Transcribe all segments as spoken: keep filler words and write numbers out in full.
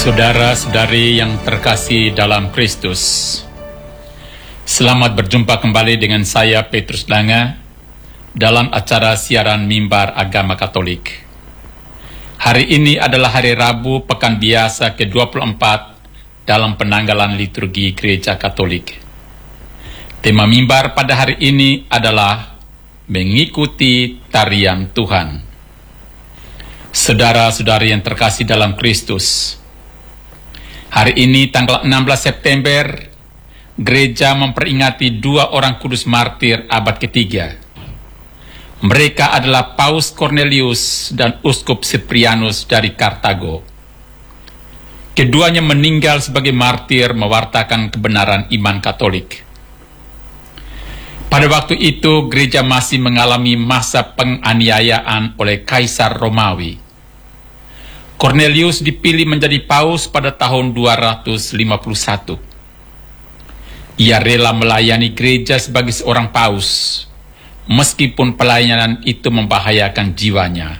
Saudara-saudari yang terkasih dalam Kristus, selamat berjumpa kembali dengan saya Petrus Langa dalam acara siaran Mimbar Agama Katolik. Hari ini adalah hari Rabu Pekan Biasa ke dua puluh empat dalam penanggalan liturgi Gereja Katolik. Tema mimbar pada hari ini adalah mengikuti tarian Tuhan. Saudara-saudari yang terkasih dalam Kristus, hari ini tanggal enam belas September, gereja memperingati dua orang kudus martir abad ketiga. Mereka adalah Paus Cornelius dan Uskup Cyprianus dari Kartago. Keduanya meninggal sebagai martir mewartakan kebenaran iman Katolik. Pada waktu itu, gereja masih mengalami masa penganiayaan oleh Kaisar Romawi. Cornelius dipilih menjadi paus pada tahun dua ratus lima puluh satu. Ia rela melayani gereja sebagai seorang paus, meskipun pelayanan itu membahayakan jiwanya.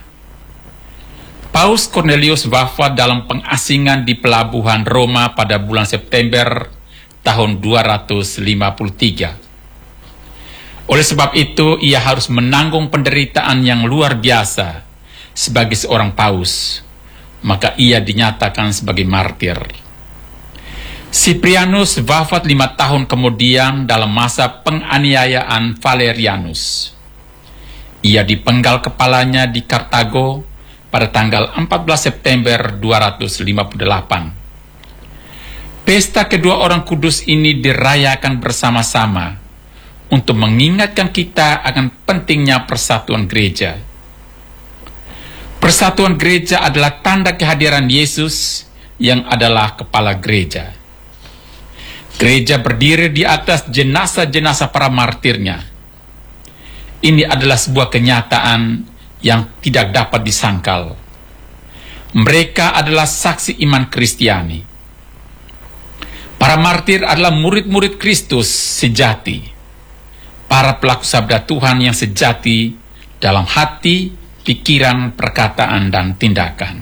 Paus Cornelius wafat dalam pengasingan di pelabuhan Roma pada bulan September tahun dua ratus lima puluh tiga. Oleh sebab itu, ia harus menanggung penderitaan yang luar biasa sebagai seorang paus. Maka ia dinyatakan sebagai martir. Cyprianus wafat lima tahun kemudian dalam masa penganiayaan Valerianus. Ia dipenggal kepalanya di Kartago pada tanggal empat belas September dua ratus lima puluh delapan. Pesta kedua orang kudus ini dirayakan bersama-sama untuk mengingatkan kita akan pentingnya persatuan gereja. Persatuan gereja adalah tanda kehadiran Yesus yang adalah kepala gereja. Gereja berdiri di atas jenazah-jenazah para martirnya. Ini adalah sebuah kenyataan yang tidak dapat disangkal. Mereka adalah saksi iman Kristiani. Para martir adalah murid-murid Kristus sejati. Para pelaku sabda Tuhan yang sejati dalam hati, pikiran, perkataan, dan tindakan.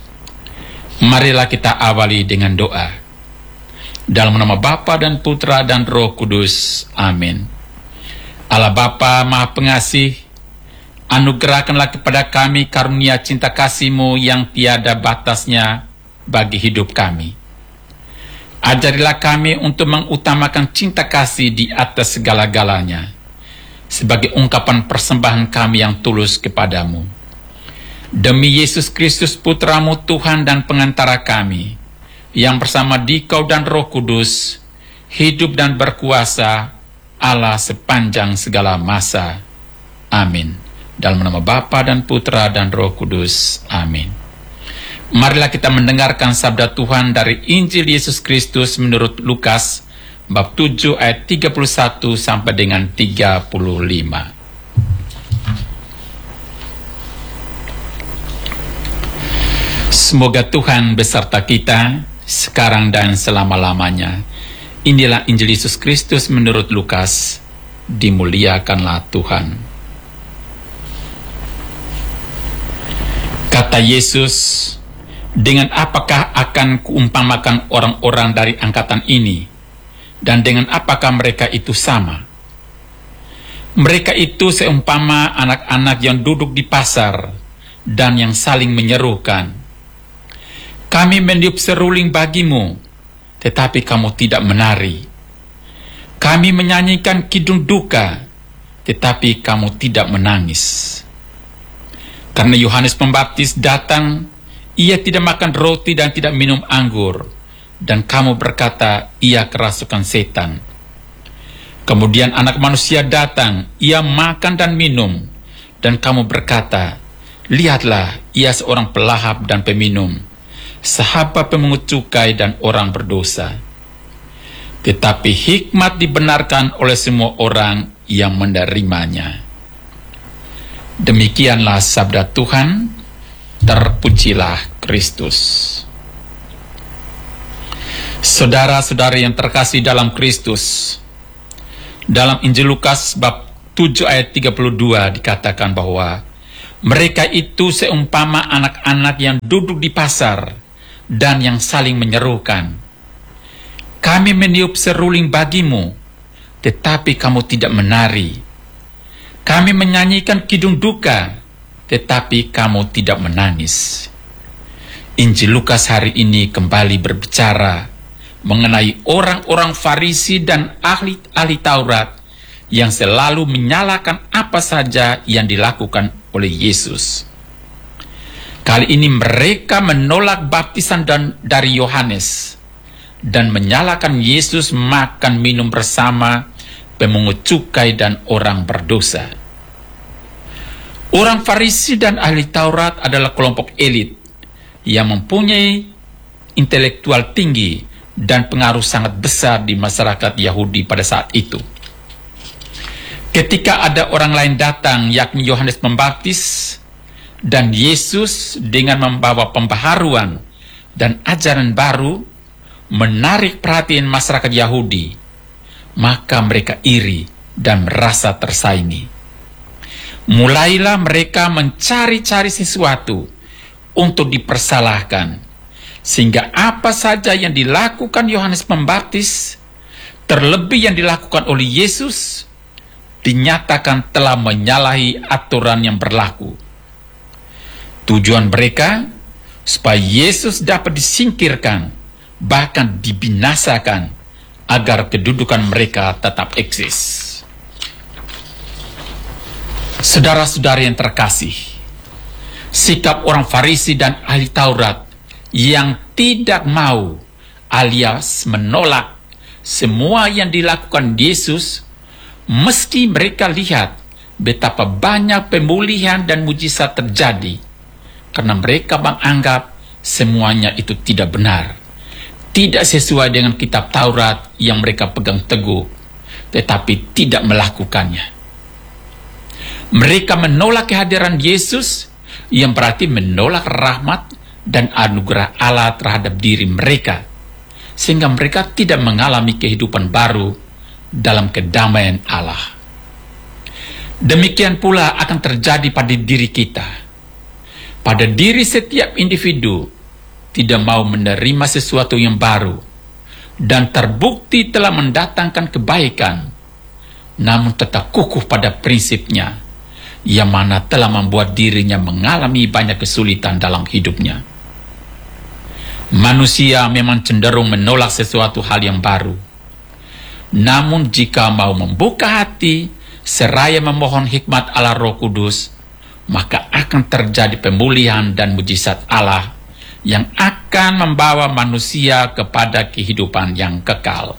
Marilah kita awali dengan doa. Dalam nama Bapa dan Putra dan Roh Kudus. Amin. Allah Bapa Maha Pengasih, anugerahkanlah kepada kami karunia cinta kasih-Mu yang tiada batasnya bagi hidup kami. Ajarilah kami untuk mengutamakan cinta kasih di atas segala-galanya, sebagai ungkapan persembahan kami yang tulus kepadamu. Demi Yesus Kristus Putra-Mu Tuhan dan pengantara kami, yang bersama Dikau dan Roh Kudus, hidup dan berkuasa Allah sepanjang segala masa. Amin. Dalam nama Bapa dan Putra dan Roh Kudus. Amin. Marilah kita mendengarkan sabda Tuhan dari Injil Yesus Kristus menurut Lukas bab tujuh ayat tiga puluh satu sampai dengan tiga puluh lima. Semoga Tuhan beserta kita sekarang dan selama-lamanya. Inilah Injil Yesus Kristus menurut Lukas. Dimuliakanlah Tuhan. Kata Yesus, dengan apakah akan kuumpamakan orang-orang dari angkatan ini? Dan dengan apakah mereka itu sama? Mereka itu seumpama anak-anak yang duduk di pasar dan yang saling menyerukan, kami meniup seruling bagimu, tetapi kamu tidak menari. Kami menyanyikan kidung duka, tetapi kamu tidak menangis. Karena Yohanes Pembaptis datang, ia tidak makan roti dan tidak minum anggur, dan kamu berkata, ia kerasukan setan. Kemudian anak manusia datang, ia makan dan minum, dan kamu berkata, lihatlah, ia seorang pelahap dan peminum, sahabat pemungut cukai dan orang berdosa. Tetapi hikmat dibenarkan oleh semua orang yang menerimanya. Demikianlah sabda Tuhan, terpujilah Kristus. Saudara-saudari yang terkasih dalam Kristus, dalam Injil Lukas bab tujuh ayat tiga puluh dua dikatakan bahwa mereka itu seumpama anak-anak yang duduk di pasar dan yang saling menyerukan. Kami meniup seruling bagimu, tetapi kamu tidak menari. Kami menyanyikan kidung duka, tetapi kamu tidak menangis. Injil Lukas hari ini kembali berbicara mengenai orang-orang Farisi dan ahli-ahli Taurat yang selalu menyalahkan apa saja yang dilakukan oleh Yesus. Kali ini mereka menolak baptisan dan dari Yohanes dan menyalahkan Yesus makan minum bersama pemungut cukai dan orang berdosa. Orang Farisi dan ahli Taurat adalah kelompok elit yang mempunyai intelektual tinggi dan pengaruh sangat besar di masyarakat Yahudi pada saat itu. Ketika ada orang lain datang, yakni Yohanes Pembaptis, dan Yesus dengan membawa pembaharuan dan ajaran baru menarik perhatian masyarakat Yahudi, maka mereka iri dan merasa tersaingi. Mulailah mereka mencari-cari sesuatu untuk dipersalahkan, sehingga apa saja yang dilakukan Yohanes Pembaptis, terlebih yang dilakukan oleh Yesus, dinyatakan telah menyalahi aturan yang berlaku. Tujuan mereka supaya Yesus dapat disingkirkan, bahkan dibinasakan, agar kedudukan mereka tetap eksis. Saudara-saudara yang terkasih, sikap orang Farisi dan ahli Taurat yang tidak mau alias menolak semua yang dilakukan Yesus, meski mereka lihat betapa banyak pemulihan dan mujizat terjadi, karena mereka menganggap semuanya itu tidak benar, tidak sesuai dengan kitab Taurat yang mereka pegang teguh, tetapi tidak melakukannya. Mereka menolak kehadiran Yesus, yang berarti menolak rahmat dan anugerah Allah terhadap diri mereka, sehingga mereka tidak mengalami kehidupan baru dalam kedamaian Allah. Demikian pula akan terjadi pada diri kita. Pada diri setiap individu tidak mau menerima sesuatu yang baru dan terbukti telah mendatangkan kebaikan, namun tetap kukuh pada prinsipnya, yang mana telah membuat dirinya mengalami banyak kesulitan dalam hidupnya. Manusia memang cenderung menolak sesuatu hal yang baru. Namun jika mau membuka hati seraya memohon hikmat Allah Roh Kudus, maka akan terjadi pemulihan dan mujizat Allah yang akan membawa manusia kepada kehidupan yang kekal.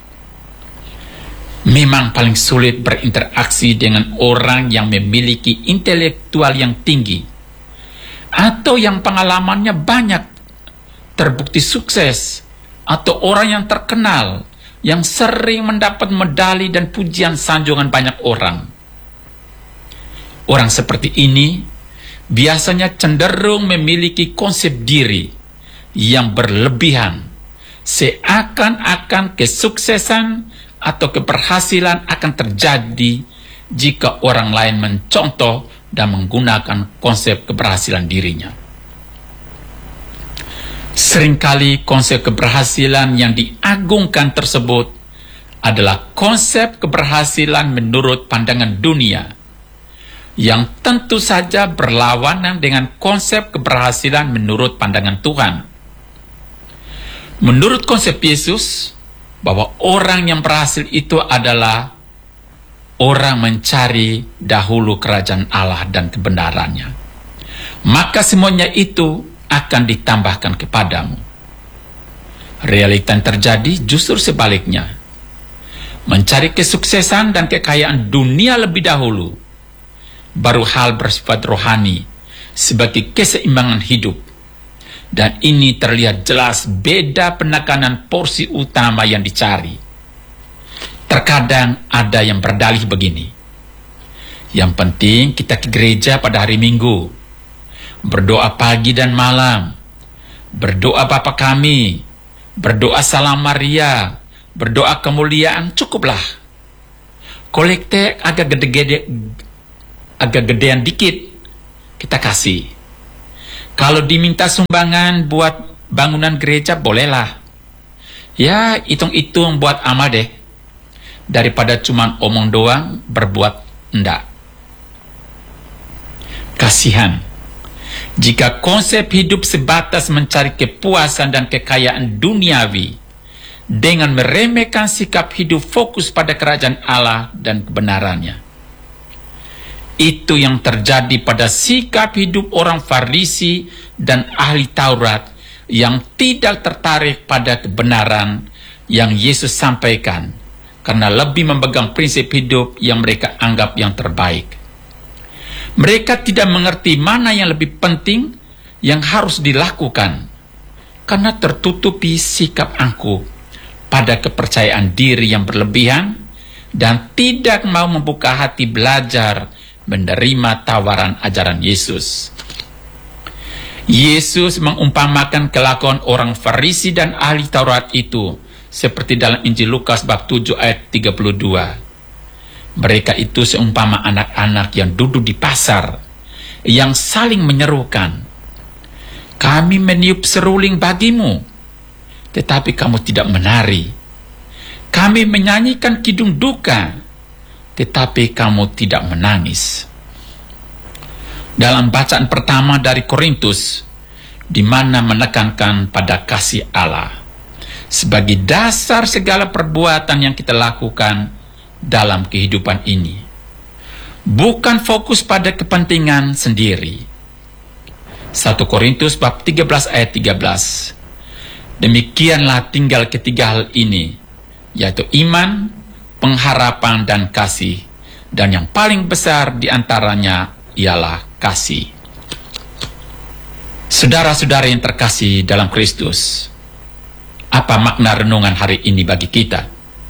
Memang paling sulit berinteraksi dengan orang yang memiliki intelektual yang tinggi atau yang pengalamannya banyak, terbukti sukses, atau orang yang terkenal yang sering mendapat medali dan pujian sanjungan banyak orang. Orang seperti ini biasanya cenderung memiliki konsep diri yang berlebihan, seakan-akan kesuksesan atau keberhasilan akan terjadi jika orang lain mencontoh dan menggunakan konsep keberhasilan dirinya. Seringkali konsep keberhasilan yang diagungkan tersebut adalah konsep keberhasilan menurut pandangan dunia, yang tentu saja berlawanan dengan konsep keberhasilan menurut pandangan Tuhan. Menurut konsep Yesus, bahwa orang yang berhasil itu adalah orang mencari dahulu kerajaan Allah dan kebenarannya, maka semuanya itu akan ditambahkan kepadamu. Realita yang terjadi justru sebaliknya. Mencari kesuksesan dan kekayaan dunia lebih dahulu, baru hal bersifat rohani sebagai keseimbangan hidup. Dan ini terlihat jelas beda penekanan porsi utama yang dicari. Terkadang ada yang berdalih begini: yang penting kita ke gereja pada hari Minggu, berdoa pagi dan malam, berdoa Bapa kami, berdoa Salam Maria, berdoa kemuliaan, cukuplah. Kolekte agak gede-gede, agak gedean dikit, kita kasih. Kalau diminta sumbangan buat bangunan gereja bolehlah. Ya, hitung-hitung buat amal deh. Daripada cuman omong doang, berbuat enggak. Kasihan. Jika konsep hidup sebatas mencari kepuasan dan kekayaan duniawi, dengan meremehkan sikap hidup fokus pada kerajaan Allah dan kebenarannya. Itu yang terjadi pada sikap hidup orang Farisi dan ahli Taurat yang tidak tertarik pada kebenaran yang Yesus sampaikan, karena lebih memegang prinsip hidup yang mereka anggap yang terbaik. Mereka tidak mengerti mana yang lebih penting yang harus dilakukan, karena tertutupi sikap angkuh pada kepercayaan diri yang berlebihan dan tidak mau membuka hati belajar menerima tawaran ajaran Yesus. Yesus mengumpamakan kelakuan orang Farisi dan ahli Taurat itu seperti dalam Injil Lukas bab tujuh ayat tiga puluh dua. Mereka itu seumpama anak-anak yang duduk di pasar, yang saling menyerukan, "Kami meniup seruling bagimu, tetapi kamu tidak menari. Kami menyanyikan kidung duka, tetapi kamu tidak menangis." Dalam bacaan pertama dari Korintus, di mana menekankan pada kasih Allah sebagai dasar segala perbuatan yang kita lakukan dalam kehidupan ini, bukan fokus pada kepentingan sendiri. satu Korintus bab tiga belas ayat tiga belas. Demikianlah tinggal ketiga hal ini, yaitu iman, pengharapan, dan kasih, dan yang paling besar di antaranya ialah kasih. Saudara-saudara yang terkasih dalam Kristus, apa makna renungan hari ini bagi kita?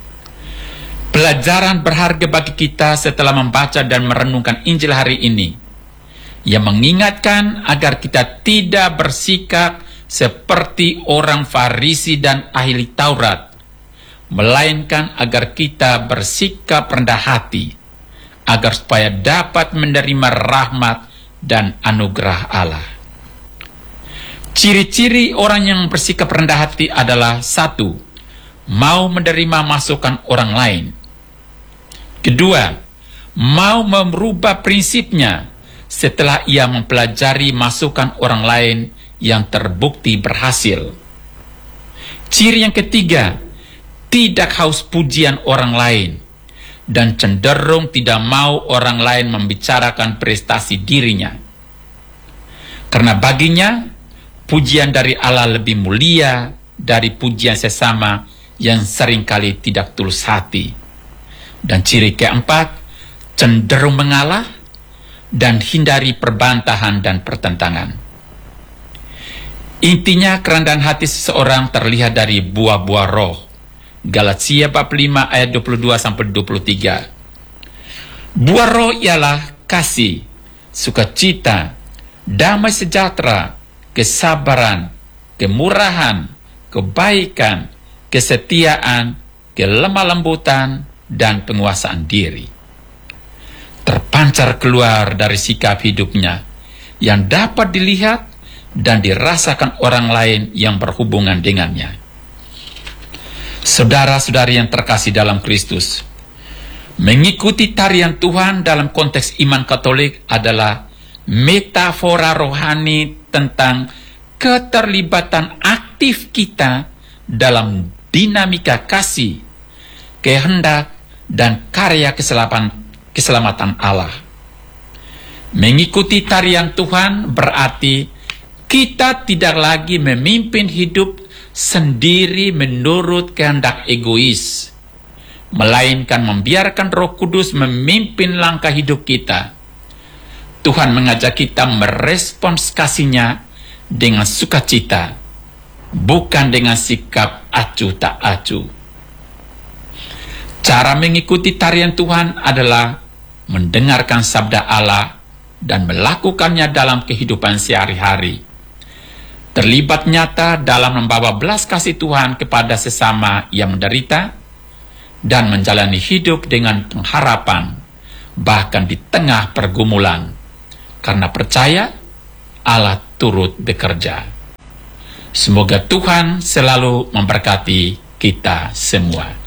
Pelajaran berharga bagi kita setelah membaca dan merenungkan Injil hari ini, yang mengingatkan agar kita tidak bersikap seperti orang Farisi dan ahli Taurat, melainkan agar kita bersikap rendah hati, agar supaya dapat menerima rahmat dan anugerah Allah. Ciri-ciri orang yang bersikap rendah hati adalah: satu, mau menerima masukan orang lain. Kedua, mau merubah prinsipnya setelah ia mempelajari masukan orang lain yang terbukti berhasil. Ciri yang ketiga, tidak haus pujian orang lain dan cenderung tidak mau orang lain membicarakan prestasi dirinya, karena baginya pujian dari Allah lebih mulia dari pujian sesama yang seringkali tidak tulus hati. Dan ciri keempat, cenderung mengalah dan hindari perbantahan dan pertentangan. Intinya, kerendahan hati seseorang terlihat dari buah-buah roh. Galatia bab lima ayat dua puluh dua sampai dua puluh tiga. Buah roh ialah kasih, sukacita, damai sejahtera, kesabaran, kemurahan, kebaikan, kesetiaan, kelemah lembutan, dan penguasaan diri. Terpancar keluar dari sikap hidupnya yang dapat dilihat dan dirasakan orang lain yang berhubungan dengannya. Saudara-saudari yang terkasih dalam Kristus, mengikuti tarian Tuhan dalam konteks iman Katolik adalah metafora rohani tentang keterlibatan aktif kita dalam dinamika kasih, kehendak, dan karya keselamatan, keselamatan Allah. Mengikuti tarian Tuhan berarti kita tidak lagi memimpin hidup sendiri menurut kehendak egois, melainkan membiarkan Roh Kudus memimpin langkah hidup kita. Tuhan mengajak kita merespons kasih-Nya dengan sukacita, bukan dengan sikap acuh tak acuh. Cara mengikuti tarian Tuhan adalah mendengarkan sabda Allah dan melakukannya dalam kehidupan sehari-hari. Terlibat nyata dalam membawa belas kasih Tuhan kepada sesama yang menderita dan menjalani hidup dengan pengharapan, bahkan di tengah pergumulan, karena percaya Allah turut bekerja. Semoga Tuhan selalu memberkati kita semua.